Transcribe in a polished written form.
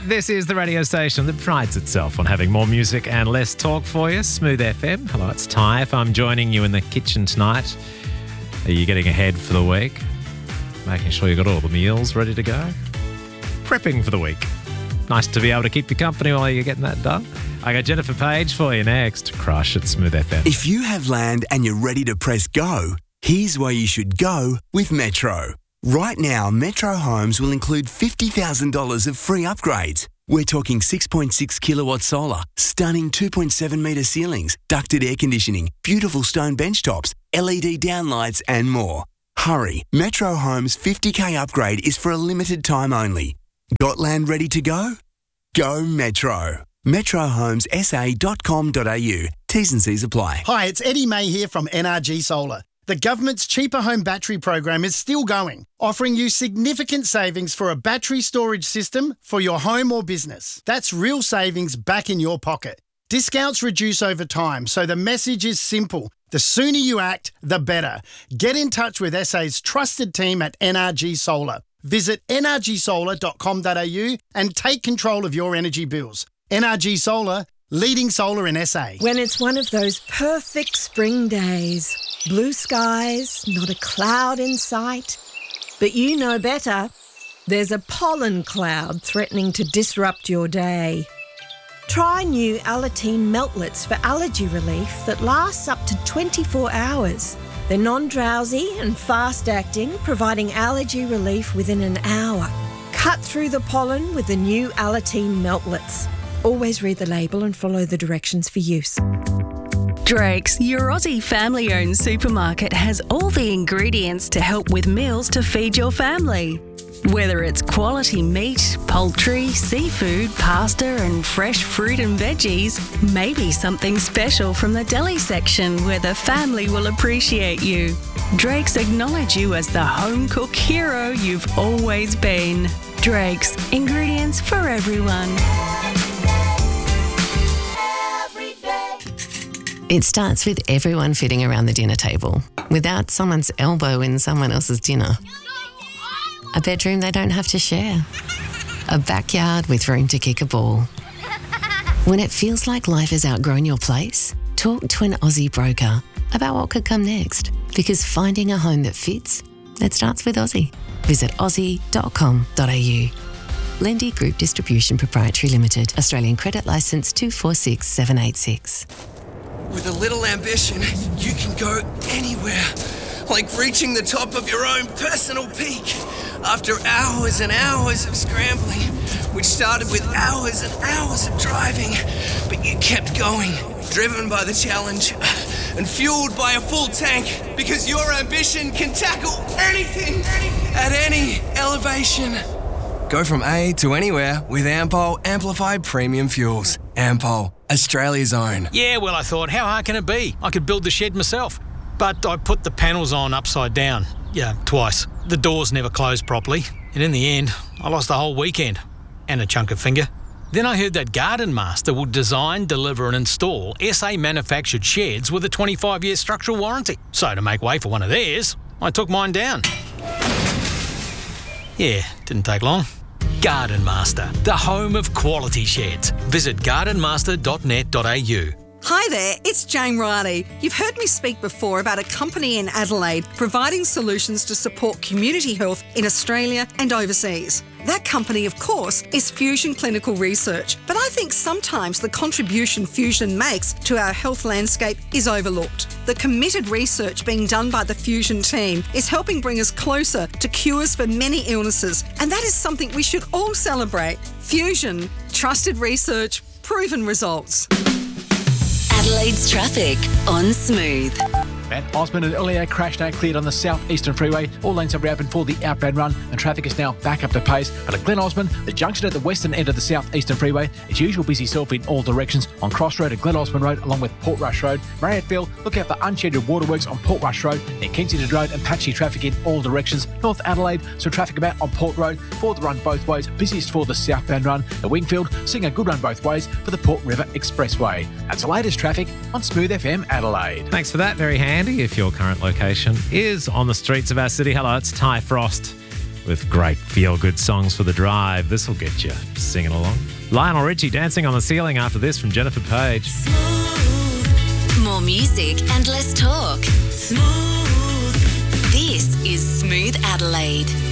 This is the radio station that prides itself on having more music and less talk for you. Smooth FM. Hello, it's Ty. If I'm joining you in the kitchen tonight, are you getting ahead for the week? Making sure you've got all the meals ready to go? Prepping for the week. Nice to be able to keep you company while you're getting that done. I got Jennifer Page for you next. Crush at Smooth FM. If you have land and you're ready to press go, here's where you should go with Metro. Right now, Metro Homes will include $50,000 of free upgrades. We're talking 6.6 kilowatt solar, stunning 2.7 metre ceilings, ducted air conditioning, beautiful stone benchtops, LED downlights and more. Hurry, Metro Homes' 50K upgrade is for a limited time only. Got land ready to go? Go Metro. metrohomessa.com.au. T's and C's apply. Hi, it's Eddie May here from NRG Solar. The government's cheaper home battery program is still going, offering you significant savings for a battery storage system for your home or business. That's real savings back in your pocket. Discounts reduce over time, so the message is simple. The sooner you act, the better. Get in touch with SA's trusted team at NRG Solar. Visit nrgsolar.com.au and take control of your energy bills. NRG Solar, leading solar in SA. When it's one of those perfect spring days, blue skies, not a cloud in sight, but you know better, there's a pollen cloud threatening to disrupt your day. Try new Alateen Meltlets for allergy relief that lasts up to 24 hours. They're non-drowsy and fast-acting, providing allergy relief within an hour. Cut through the pollen with the new Alateen Meltlets. Always read the label and follow the directions for use. Drake's, your Aussie family-owned supermarket, has all the ingredients to help with meals to feed your family. Whether it's quality meat, poultry, seafood, pasta and fresh fruit and veggies, maybe something special from the deli section where the family will appreciate you. Drake's acknowledge you as the home cook hero you've always been. Drake's, ingredients for everyone. It starts with everyone fitting around the dinner table, without someone's elbow in someone else's dinner. A bedroom they don't have to share. A backyard with room to kick a ball. When it feels like life has outgrown your place, talk to an Aussie broker about what could come next. Because finding a home that fits, it starts with Aussie. Visit aussie.com.au. Lendy Group Distribution Proprietary Limited. Australian Credit Licence 246786. With a little ambition, you can go anywhere. Like reaching the top of your own personal peak. After hours and hours of scrambling, which started with hours and hours of driving, but you kept going, driven by the challenge and fueled by a full tank, because your ambition can tackle anything at any elevation. Go from A to anywhere with Ampol Amplified Premium Fuels. Ampol, Australia's own. Yeah, well, I thought, how hard can it be? I could build the shed myself. But I put the panels on upside down. Yeah, twice. The doors never closed properly. And in the end, I lost the whole weekend. And a chunk of finger. Then I heard that Garden Master will design, deliver and install SA manufactured sheds with a 25-year structural warranty. So to make way for one of theirs, I took mine down. Yeah, didn't take long. Garden Master, the home of quality sheds. Visit gardenmaster.net.au. Hi there, it's Jane Riley. You've heard me speak before about a company in Adelaide providing solutions to support community health in Australia and overseas. That company, of course, is Fusion Clinical Research, but I think sometimes the contribution Fusion makes to our health landscape is overlooked. The committed research being done by the Fusion team is helping bring us closer to cures for many illnesses, and that is something we should all celebrate. Fusion, trusted research, proven results. Adelaide's traffic on Smooth. At Osborne and Ilya crash now cleared on the southeastern freeway. All lanes are reopened for the outbound run and traffic is now back up to pace. But at Glen Osborne, the junction at the western end of the southeastern freeway is usual busy self in all directions on Cross Road and Glen Osborne Road along with Portrush Road. Marriotteville, look out for unscheduled waterworks on Portrush Road near Kensington Road and patchy traffic in all directions. North Adelaide, so traffic about on Port Road for the run both ways. Busiest for the southbound run. At Wingfield, seeing a good run both ways for the Port River Expressway. That's the latest traffic on Smooth FM Adelaide. Thanks for that. Very handy if your current location is on the streets of our city. Hello, it's Ty Frost with great feel-good songs for the drive. This will get you singing along. Lionel Richie Dancing on the Ceiling after this from Jennifer Page. More music and less talk. Smooth. This is Smooth Adelaide.